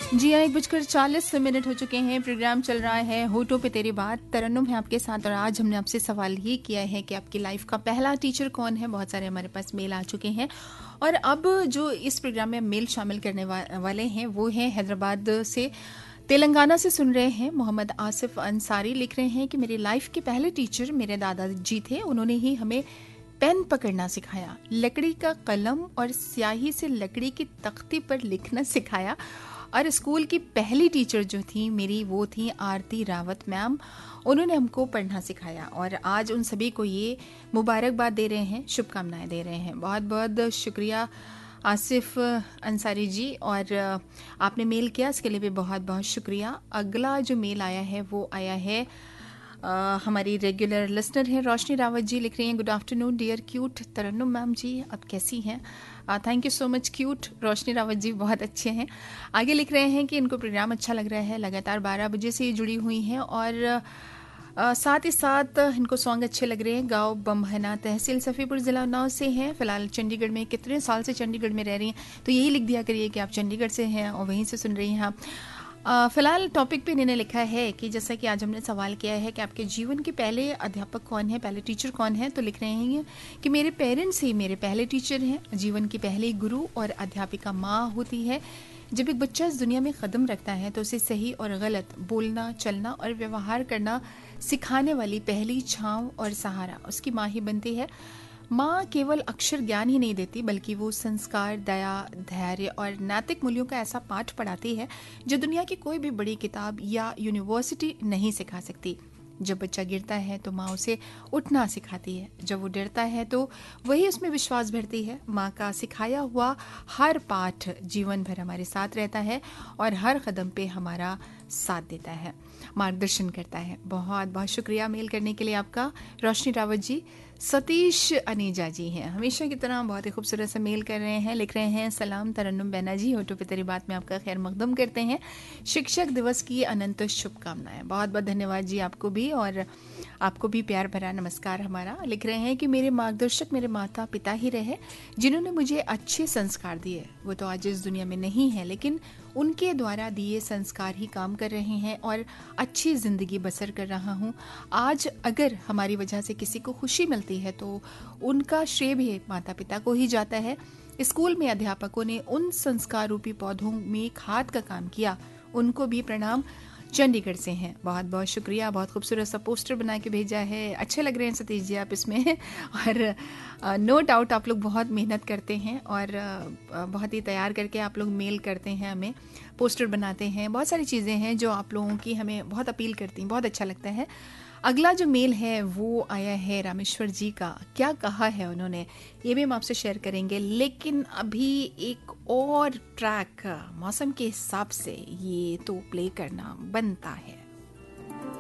जी हाँ, 1:40 हो चुके हैं। प्रोग्राम चल रहा है होठों पे तेरी बात। तरन्नुम है आपके साथ और आज हमने आपसे सवाल ये किया है कि आपकी लाइफ का पहला टीचर कौन है। बहुत सारे हमारे पास मेल आ चुके हैं और अब जो इस प्रोग्राम में मेल शामिल करने वाले हैं वो हैं हैदराबाद से, तेलंगाना से सुन रहे हैं। मोहम्मद आसिफ अंसारी लिख रहे हैं कि मेरी लाइफ के पहले टीचर मेरे दादाजी थे। उन्होंने ही हमें पेन पकड़ना सिखाया, लकड़ी का कलम और स्याही से लकड़ी की तख्ती पर लिखना सिखाया। और स्कूल की पहली टीचर जो थी मेरी वो थी आरती रावत मैम। उन्होंने हमको पढ़ना सिखाया और आज उन सभी को ये मुबारकबाद दे रहे हैं, शुभकामनाएं दे रहे हैं। बहुत बहुत शुक्रिया आसिफ अंसारी जी, और आपने मेल किया इसके लिए भी बहुत बहुत शुक्रिया। अगला जो मेल आया है वो आया है हमारी रेगुलर लिसनर है रोशनी रावत जी। लिख रही हैं, गुड आफ्टरनून डियर क्यूट तरन्नुम मैम जी, आप कैसी हैं? Thank you so much cute रोशनी रावत जी, बहुत अच्छे हैं। आगे लिख रहे हैं कि इनको प्रोग्राम अच्छा लग रहा है, लगातार 12 बजे से ये जुड़ी हुई हैं और साथ ही साथ इनको सॉन्ग अच्छे लग रहे हैं। गाँव बम्हना, तहसील सफ़ीपुर, ज़िला उन्नाव से हैं। फिलहाल चंडीगढ़ में, कितने साल से चंडीगढ़ में रह रही हैं तो यही लिख दिया करिए कि आप चंडीगढ़ से हैं और वहीं से सुन रही हैं आप। फिलहाल टॉपिक पे इन्होंने लिखा है कि जैसा कि आज हमने सवाल किया है कि आपके जीवन के पहले अध्यापक कौन है, पहले टीचर कौन है, तो लिख रहे हैं कि मेरे पेरेंट्स ही मेरे पहले टीचर हैं। जीवन की पहली गुरु और अध्यापिका माँ होती है। जब एक बच्चा इस दुनिया में कदम रखता है तो उसे सही और गलत बोलना, चलना और व्यवहार करना सिखाने वाली पहली छांव और सहारा उसकी माँ ही बनती है। माँ केवल अक्षर ज्ञान ही नहीं देती बल्कि वो संस्कार, दया, धैर्य और नैतिक मूल्यों का ऐसा पाठ पढ़ाती है जो दुनिया की कोई भी बड़ी किताब या यूनिवर्सिटी नहीं सिखा सकती। जब बच्चा गिरता है तो माँ उसे उठना सिखाती है, जब वो डरता है तो वही उसमें विश्वास भरती है। माँ का सिखाया हुआ हर पाठ जीवन भर हमारे साथ रहता है और हर कदम पे हमारा साथ देता है, मार्गदर्शन करता है। बहुत बहुत शुक्रिया मेल करने के लिए आपका रोशनी रावत जी। सतीश अनीजा जी हैं, हमेशा की तरह बहुत ही खूबसूरत से मेल कर रहे हैं। लिख रहे हैं, सलाम तरन्नुम बहना जी, होठों पे तेरी बात में आपका खैर मकदम करते हैं। शिक्षक दिवस की अनंत शुभकामनाएं। बहुत बहुत धन्यवाद जी आपको भी, और आपको भी प्यार भरा नमस्कार हमारा। लिख रहे हैं कि मेरे मार्गदर्शक मेरे माता पिता ही रहे जिन्होंने मुझे अच्छे संस्कार दिए। वो तो आज इस दुनिया में नहीं है लेकिन उनके द्वारा दिए संस्कार ही काम कर रहे हैं और अच्छी जिंदगी बसर कर रहा हूँ। आज अगर हमारी वजह से किसी को खुशी मिलती है तो उनका श्रेय भी माता पिता को ही जाता है। स्कूल में अध्यापकों ने उन संस्कार रूपी पौधों में खाद का काम किया, उनको भी प्रणाम। चंडीगढ़ से हैं, बहुत बहुत शुक्रिया। बहुत खूबसूरत सा पोस्टर बना के भेजा है, अच्छे लग रहे हैं सतीश जी आप इसमें और नो डाउट आप लोग बहुत मेहनत करते हैं और बहुत ही तैयार करके आप लोग मेल करते हैं, हमें पोस्टर बनाते हैं। बहुत सारी चीज़ें हैं जो आप लोगों की हमें बहुत अपील करती हैं, बहुत अच्छा लगता है। अगला जो मेल है वो आया है रामेश्वर जी का। क्या कहा है उन्होंने ये भी हम आपसे शेयर करेंगे, लेकिन अभी एक और ट्रैक मौसम के हिसाब से ये तो प्ले करना बनता है।